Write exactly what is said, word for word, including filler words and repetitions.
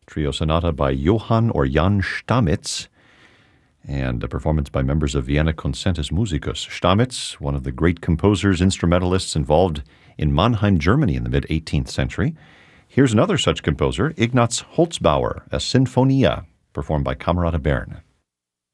Trio Sonata by Johann or Jan Stamitz, and a performance by members of Vienna Concentus Musicus. Stamitz, one of the great composers, instrumentalists involved in Mannheim, Germany in the mid-eighteenth century. Here's another such composer, Ignaz Holzbauer, a Sinfonia, performed by Camerata Bern.